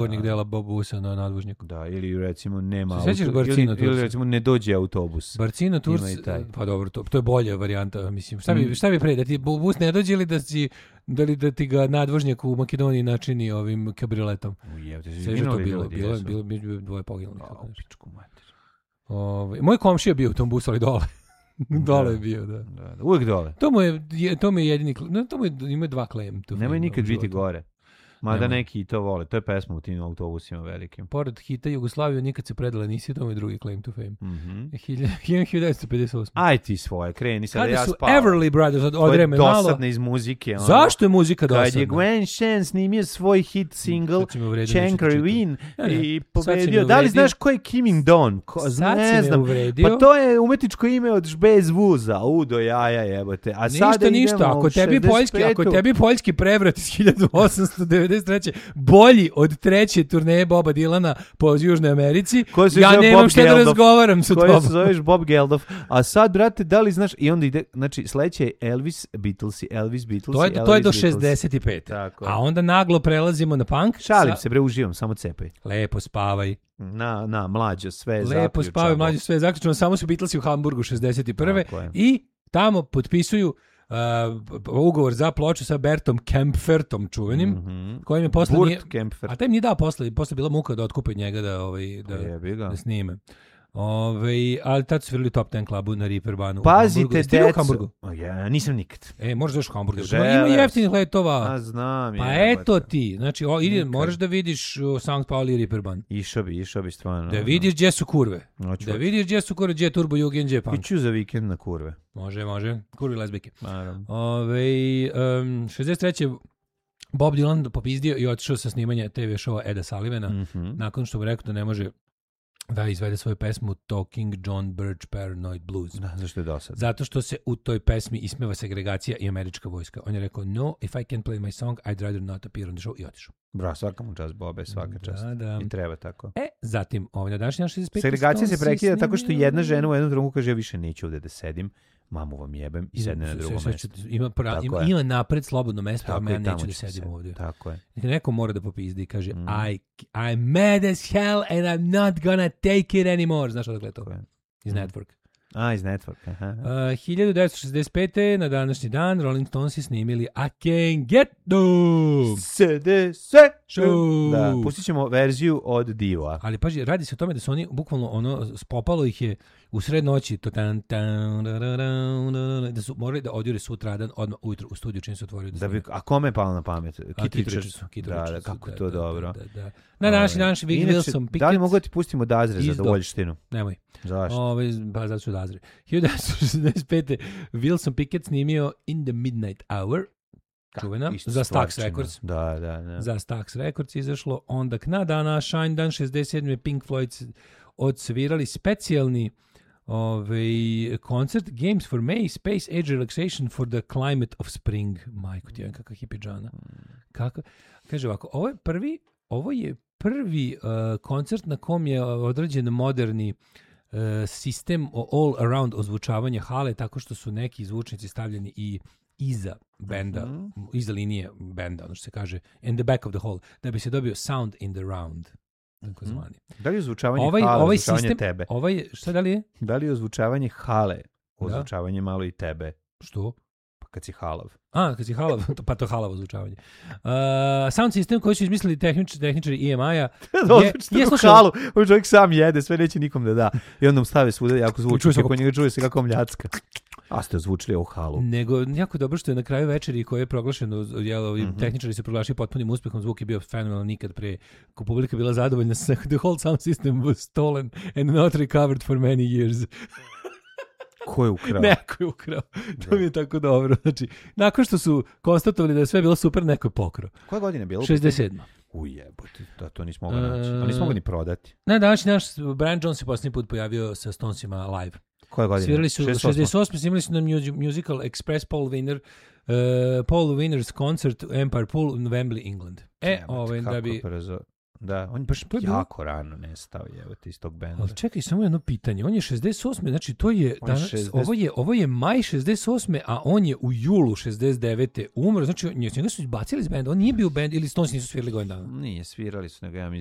gornjeg dela busa na nadvožnjaku. Da, ili recimo nema ili recimo ne dođe autobus. Barcino Tours, pa dobro, to je bolja varijanta, mislim. Šta bi pre, da ti bus ne dođe ili da ti ga nadvožnjak u Makedoniji načini ovim kabrioletom? Sveže to bilo dvoje poginulih. Moj komšija bio u tom busu, ali dole. Dole je bio, da. Uvijek dole. To mu je jedini, ima dva claim. Nemoj nikad biti gore. Mada neki to vole. To je pesma u tim autobusima velikim. Pored hita Jugoslaviju nikad se predala nisi, to je drugi claim to fame. 1958. Aj ti svoje, kreni sad kada ja su spavam. Everly Brothers odreme malo. To je dosadne iz muzike. Zašto je muzika dosadna? Kad je Gwen Shan snimio svoj hit single Chankary Win i pobedio. Da li znaš ko je Kiming Don? Ne znam. Pa to je umetničko ime od bez vuza. Udo jaja jebote. A sada ništa. Ako tebi poljski prevrat iz 1893. bolji od treće turneje Boba Dylana po Južnoj Americi, ja nemam šta da razgovaram sa tobom. Koji se zoveš Bob Geldof. A sad, brate, da li znaš, i onda ide, znači, sledeće je Elvis Beatlesi. To je do 65. Tako. A onda naglo prelazimo na punk. Šalim se, bre, uživam, samo cepaj. Lepo spavaj. Mlađo, sve je zaključano. Lepo spavaj, mlađo, sve je zaključeno. Samo su Beatlesi u Hamburgu 61. I tamo potpisuju ugovor za ploču sa Bertom Kempfertom čuvenim, kojim je posle a taj mi nije dao posle bila muka da otkupe njega da snime. Ali tad su svirali u Top 10 klubu na Reeperbanu. Pazite, deco. U Hamburgu? Ja, nisam nikad. Možeš doći u Hamburgu. Ima jeftinih letova. Znam. Pa eto ti. Znači, moraš da vidiš St. Pauli i Reeperban. Išao bi stvarno. Da vidiš gdje su kurve. Da vidiš gdje su kurve, gdje je Turbo Jugend, gdje je punk. Iću za vikend na kurve. Može. Kurve lezbike. 63. Bob Dylan popizdio i otišao sa snimanja TV showa Eda Sullivana, nakon što mu rekao da ne može da izvede svoju pesmu Talking John Birch Paranoid Blues. Da, zašto je dosad? Zato što se u toj pesmi ismeva segregacija i američka vojska. On je rekao, no, if I can't play my song, I'd rather not appear on the show, i otišao. Bra, svaka mu čast, Bobe, svaka čast. Da. I treba tako. Zatim, na današnji 65. Segregacija se prekida tako što jedna žena u jednom trenutku kaže, ja više neću ovdje da sedim, mamu vam jebem i sedne na drugo mesto. Ima napred slobodno mesto, a ja neću da sedim ovdje. Tako je. Neko mora da popizdi i kaže, I'm mad as hell and I'm not gonna take it anymore. Znaš odakle to? Iz Network. Iz Network. 1965. na današnji dan Rolling Stonesi snimili I Can't Get No. Da, pustit ćemo verziju od Diva. Ali paži, radi se o tome da su oni bukvalno popalo ih je u sred noći da su morali da odjure sutradan odmah ujutro u studiju čim se otvorio. A kome je palo na pamet? Kit Richards. Da, kako je to dobro. Na današnji Vic Wilson Pickett. Da li mogu da ti pustimo Dazre za dovoljštinu? Nemoj. Zašto? Pa zato su Dazre. 1965. Wilson Pickett snimio In the Midnight Hour. Čuvena, za Stax Records. Da. Za Stax Records izašlo. Onda na dana Shine Dan 67. Pink Floyd odsvirali specijalni koncert Games for May, Space Age Relaxation for the Climate of Spring. Majko ti je kakva hipidžana. Kaže ovako, ovo je prvi koncert na kom je određen moderni sistem all around ozvučavanja hale, tako što su neki zvučnici stavljeni i iza benda, iza linije benda, ono što se kaže in the back of the hall, da bi se dobio sound in the round. Tako zvani. Da li je ozvučavanje hale, ozvučavanje tebe? Šta da li je? Da li je ozvučavanje hale, ozvučavanje malo i tebe? Što? Pa kad si halav. Kad si halav, pa to halavo ozvučavanje. Sound system koji su izmislili tehničari EMI-a je slušao... halu, on čovjek sam jede, sve neće nikom da da. I onda mu stave svuda jako zvuči, kako njega čuje se kako mljacka. A ste ozvučili ovu halu. Nego, jako dobro što je na kraju večeri koje je proglašeno, tehničari se proglašili potpunim uspehom, zvuk je bio fenomenal nikad pre. Ko publika bila zadovoljna, the whole sound system was stolen and not recovered for many years. Ko je ukrao? Neko je ukrao. To mi je tako dobro. Znači, nakon što su konstatovali da je sve bilo super, neko je pokrao. Koje godine je bilo? 67. Ujebote, to nismo mogli naći. A nismo mogli ni prodati. Na današnji naš Brian Jones se posljednji put pojavio sa Stonesima live. Koje godine? Svirali su 68. Snimali su na musical Express Paul Winner's Concert Empire Pool u Wembley, England. Da bi... Da, on baš jako rano nestao iz tog benda. Ali čekaj, samo jedno pitanje. On je 68. Znači, to je danas, ovo je maj 68. a on je u julu 69. umro. Znači, njega su izbacili iz benda. On nije bio u bendu ili Stones nisu svirali godin dana? Nije, svirali su, nego ja